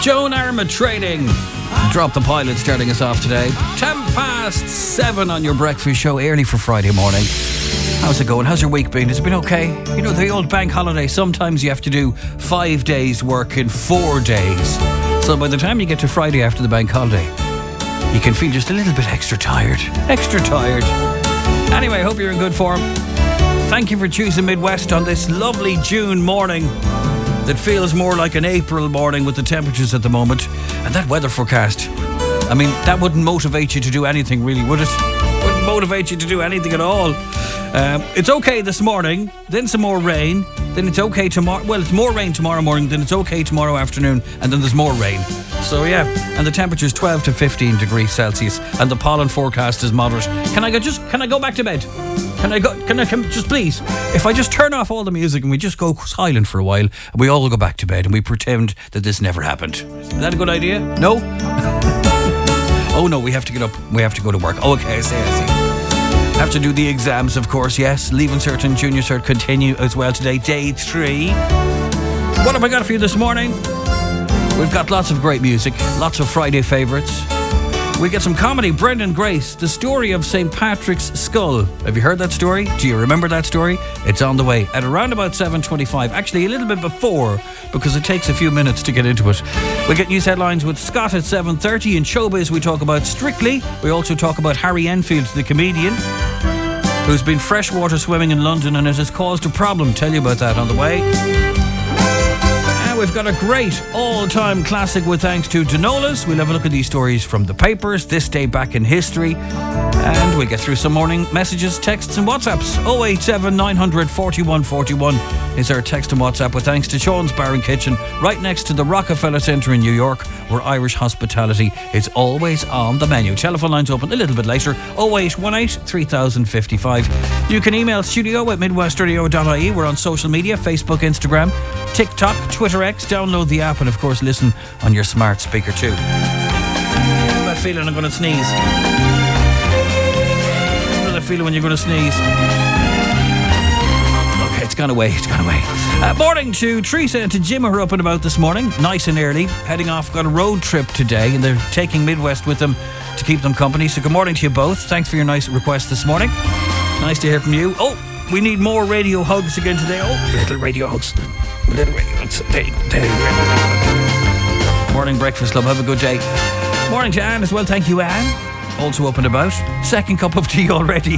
Joan Arma Trading. Drop the Pilot starting us off today. 7:10 on your breakfast show, early for Friday morning. How's it going? How's your week been? Has it been okay? You know, the old bank holiday, sometimes you have to do 5 days work in 4 days. So by the time you get to Friday after the bank holiday, you can feel just a little bit extra tired. Anyway, I hope you're in good form. Thank you for choosing Midwest on this lovely June morning that feels more like an April morning with the temperatures at the moment. And that weather forecast, I mean, that wouldn't motivate you to do anything really, would it? Wouldn't motivate you to do anything at all. It's okay this morning, then some more rain, then it's okay tomorrow. Well, it's more rain tomorrow morning, then it's okay tomorrow afternoon, and then there's more rain. So yeah, and the temperature's 12 to 15 degrees Celsius, and the pollen forecast is moderate. Can I go back to bed? Can I just please? If I just turn off all the music and we just go silent for a while, and we all go back to bed and we pretend that this never happened. Is that a good idea? No? Oh no, we have to get up. We have to go to work. Oh, okay, I see. Have to do the exams, of course, yes. Leaving Cert and Junior Cert continue as well today, day 3. What have I got for you this morning? We've got lots of great music, lots of Friday favourites. We get some comedy. Brendan Grace, the story of St. Patrick's Skull. Have you heard that story? Do you remember that story? It's on the way at around about 7:25. Actually, a little bit before, because it takes a few minutes to get into it. We get news headlines with Scott at 7:30. In Showbiz, we talk about Strictly. We also talk about Harry Enfield, the comedian, who's been freshwater swimming in London and it has caused a problem. Tell you about that on the way. We've got a great all-time classic with thanks to Danolas. We'll have a look at these stories from the papers, this day back in history, and we'll get through some morning messages, texts and WhatsApps. 087 900 4141 is our text and WhatsApp with thanks to Sean's Bar and Kitchen, right next to the Rockefeller Centre in New York, where Irish hospitality is always on the menu. Telephone lines open a little bit later, 0818 3055. You can email studio@midwestradio.ie. We're on social media, Facebook, Instagram, TikTok, Twitter X. Download the app and of course listen on your smart speaker too. I have that feeling I'm going to sneeze. I have that feeling when you're going to sneeze. Okay, it's gone away. Morning to Teresa and to Jim, who are up and about this morning, nice and early, heading off, got a road trip today and they're taking Midwest with them to keep them company. So good morning to you both. Thanks for your nice request this morning. Nice to hear from you. Oh, we need more radio hugs again today. Oh, little radio hugs. Morning breakfast club, have a good day. Morning to Anne as well, thank you Anne. Also up and about. Second cup of tea already.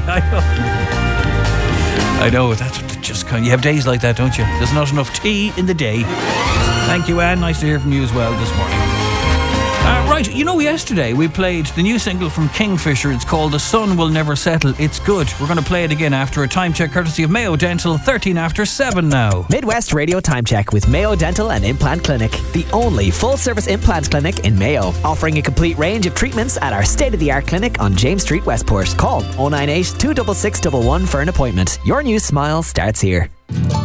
I know, that's just kind of, you have days like that, don't you? There's not enough tea in the day. Thank you Anne, nice to hear from you as well this morning. Right, you know, yesterday we played the new single from Kingfisher. It's called The Sun Will Never Settle. It's good. We're going to play it again after a time check courtesy of Mayo Dental. 13 after 7 now. Midwest Radio Time Check with Mayo Dental and Implant Clinic, the only full-service implant clinic in Mayo, offering a complete range of treatments at our state-of-the-art clinic on James Street, Westport. Call 098 266 11 for an appointment. Your new smile starts here.